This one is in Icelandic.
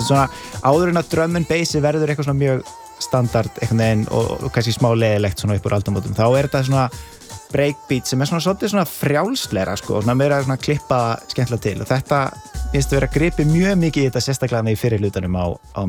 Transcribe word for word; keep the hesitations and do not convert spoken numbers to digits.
svona áður en að drum and bassi verður eitthvað svona mjög standard einhvern veginn og, og kannski smá leiðilegt svona upp úr aldamótum, þá er þetta svona breakbeat sem er svona svolítið svona frjálslegra sko, og svona meira svona klippa skemmtilega til og þetta finnst að vera gripið mjög mikið í þetta sérstaklega í fyrri hlutanum á, á